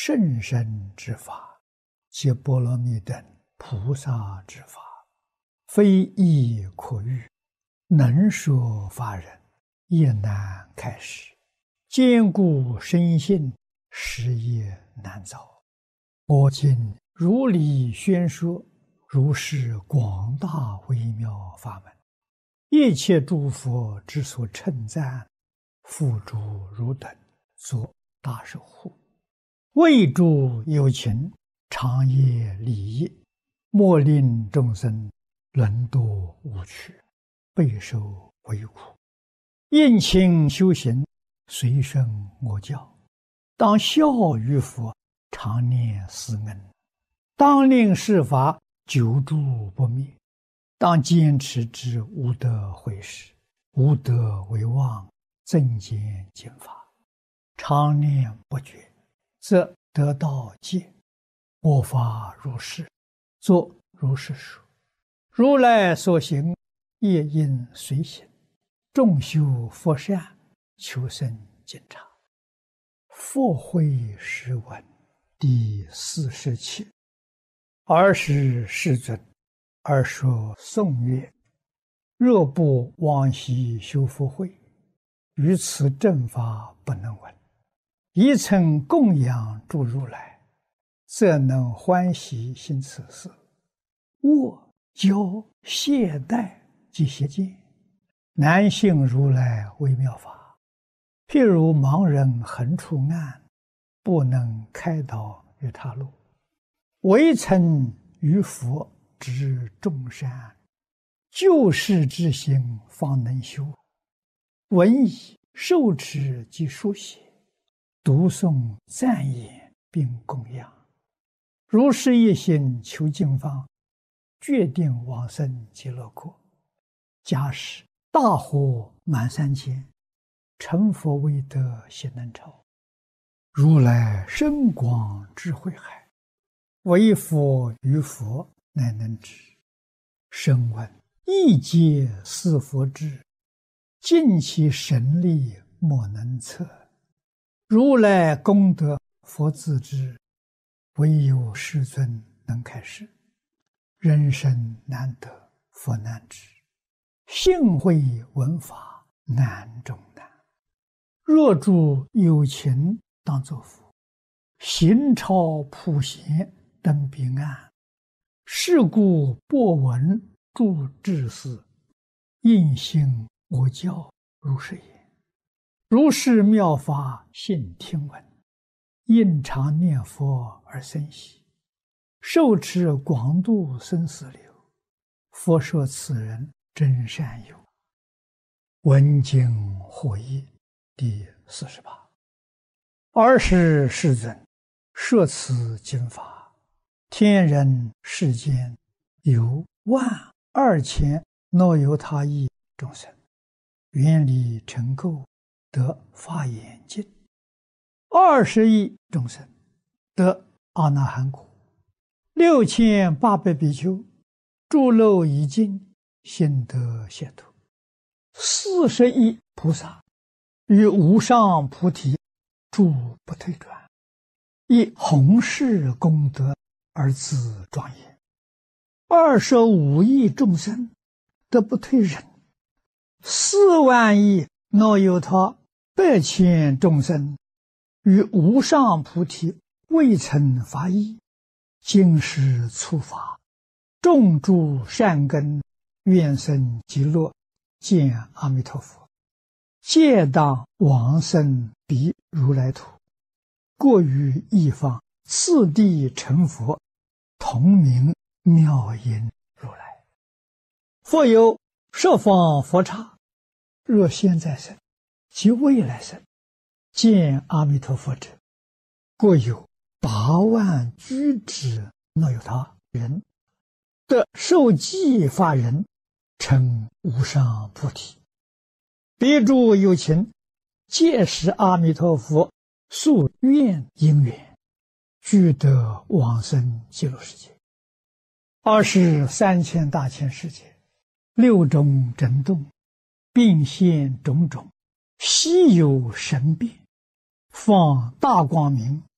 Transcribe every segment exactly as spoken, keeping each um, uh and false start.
甚深之法，皆波罗蜜等菩萨之法，非易可喻，能说法人也难开示。坚固深信，实业难遭。我今如理宣说，如是广大微妙法门，一切诸佛之所称赞，付诸汝等作大守护。为诸有情，长夜利益，莫令众生沦堕无趣，备受为苦。应勤修行，随顺我教，当效于佛，常念思恩，当令世法久住不灭，当坚持之无得毁时，无得为妄，增减经法，常念不绝，则得道戒。我法如是，作如是说。如来所行，业应随行，众修佛善，求生净察。佛慧诗文第四十七。尔时世尊，尔说颂曰：若不往昔修福慧，于此正法不能闻。一曾供养诸如来，则能欢喜行此事。握教懈怠及邪见，难信如来微妙法。譬如盲人横出暗，不能开导于他路。唯曾于佛知众善，救世之心方能修。闻已受持及书写，读诵赞言并供养，如是一心求经方，决定往生极乐国。假使大火满三千，成佛未得悉能超。如来深广智慧海，唯佛于佛乃能知。声闻亦皆似佛智，尽其神力莫能测。如来功德佛自知，唯有世尊能开示。人生难得佛难知，信会闻法难中难。若诸有情当作佛，行超普贤登彼岸。是故播闻诸智士，应信我教如是言。如是妙法信听闻，应常念佛而生喜。受持广度生死流，佛说此人真善友。闻经获益第四十八。尔时世尊，摄此经法，天人世间有万二千若由他亿众生，愿力成垢，得法眼净；二十亿众生得阿那含果；六千八百比丘诸漏已尽，心得解脱；四十亿菩萨于无上菩提诸不退转，以弘誓功德而自庄严；二十五亿众生得不退忍；四万亿若有他百千众生于无上菩提未曾发意，今世初发，种诸善根，愿生极乐，见阿弥陀佛，皆当往生彼如来土，过于一方，次第成佛，同名妙音如来。复有十方佛刹，若现在生及未来生，见阿弥陀佛者，过有八万居之若有他人，得受记法人，成无上菩提。彼诸有情，皆是阿弥陀佛宿愿因缘，俱得往生极乐世界。二是三千大千世界，六种震动，并现种种稀有神变，放大光明，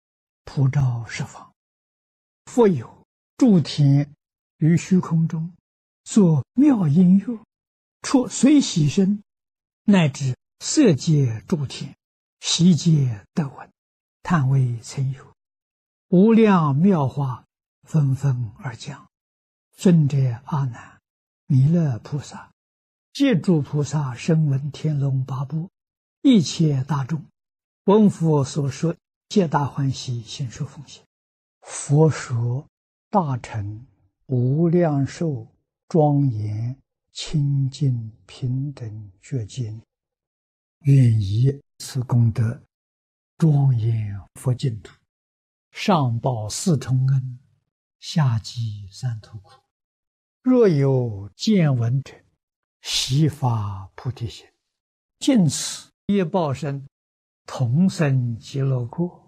普照十方。复有诸天于虚空中，作妙音乐，出随喜声，乃至色界诸天，悉皆得闻，叹为曾有。无量妙法纷纷而降。尊者阿难，弥勒菩萨，借诸菩萨声闻天龙八部一切大众，闻佛所说，皆大欢喜，心受奉献。佛说大乘无量寿庄严清净平等觉经，愿以此功德庄严佛净土，上报四重恩，下济三途苦。若有见闻者，悉发菩提心，尽此业报身，同生极乐国。